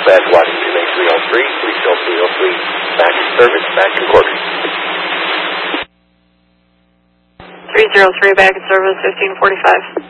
Bad Washington, 303, please show 303, back in service, back in quarters. 303, back in service, 1545.